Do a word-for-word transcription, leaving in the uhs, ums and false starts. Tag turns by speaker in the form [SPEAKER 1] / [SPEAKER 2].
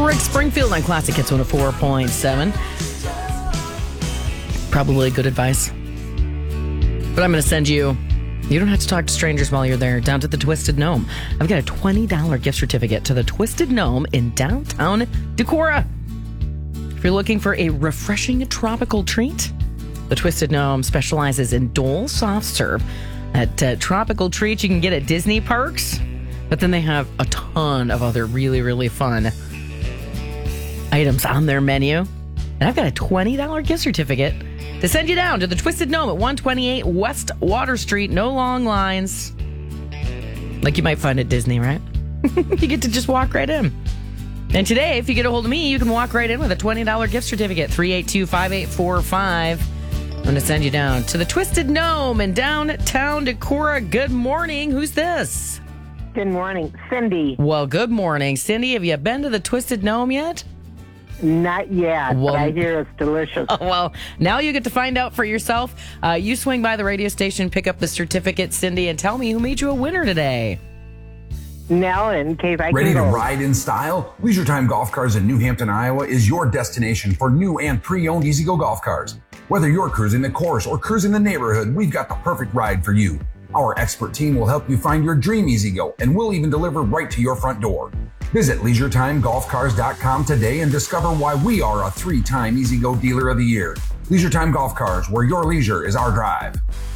[SPEAKER 1] Rick Springfield on Classic Hits one oh four point seven. Probably good advice. But I'm going to send you, you don't have to talk to strangers while you're there, down to the Twisted Gnome. I've got a twenty dollars gift certificate to the Twisted Gnome in downtown Decorah. If you're looking for a refreshing tropical treat, the Twisted Gnome specializes in Dole soft serve. At uh, tropical treats you can get at Disney parks, but then they have a ton of other really, really fun items on their menu. And I've got a twenty dollars gift certificate to send you down to the Twisted Gnome at one twenty-eight West Water Street. No long lines, like you might find at Disney, right? You get to just walk right in. And today, if you get a hold of me, you can walk right in with a twenty dollars gift certificate. three eight two, five eight four five. I'm going to send you down to the Twisted Gnome in downtown Decorah. Good morning. Who's this?
[SPEAKER 2] Good morning, Cindy.
[SPEAKER 1] Well, good morning. Cindy, have you been to the Twisted Gnome yet?
[SPEAKER 2] Not yet,
[SPEAKER 1] Well-
[SPEAKER 2] but I hear it's delicious.
[SPEAKER 1] Oh, well, now you get to find out for yourself. Uh, you swing by the radio station, pick up the certificate, Cindy, and tell me who made you a winner today.
[SPEAKER 2] Now, in case I
[SPEAKER 3] Ready
[SPEAKER 2] can
[SPEAKER 3] to
[SPEAKER 2] go.
[SPEAKER 3] ride in style? Leisure Time Golf Cars in New Hampton, Iowa is your destination for new and pre-owned E-Z-Go golf cars. Whether you're cruising the course or cruising the neighborhood, we've got the perfect ride for you. Our expert team will help you find your dream E-Z-Go, and we'll even deliver right to your front door. Visit leisure time golf cars dot com today and discover why we are a three-time E-Z-Go Dealer of the Year. Leisure Time Golf Cars, where your leisure is our drive.